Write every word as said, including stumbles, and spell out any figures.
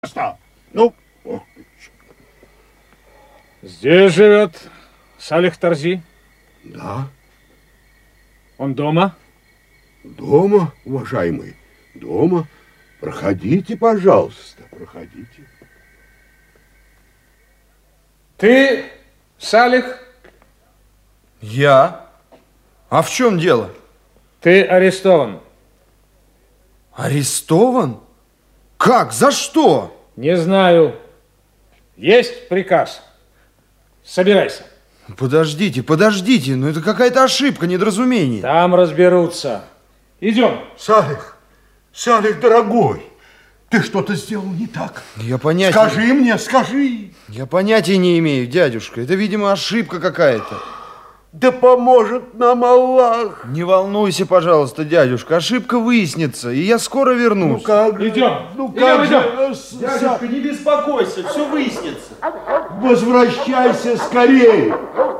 Ну, здесь живет Салих Тарзи? Да. Он дома? Дома, уважаемый, дома. Проходите, пожалуйста, проходите. Ты, Салих? Я? А в чем дело? Ты арестован. Арестован? Как? За что? Не знаю. Есть приказ. Собирайся. Подождите, подождите, ну это какая-то ошибка, недоразумение. Там разберутся. Идем. Салих, Салих, дорогой, ты что-то сделал не так. Я понятия... Скажи мне, скажи. Я понятия не имею, дядюшка. Это, видимо, ошибка какая-то. Да поможет нам Аллах. Не волнуйся, пожалуйста, дядюшка. Ошибка выяснится, и я скоро вернусь. Ну как же? Идем. Ну Идем, как идем. же? Дядюшка, не беспокойся, все выяснится. Возвращайся скорее.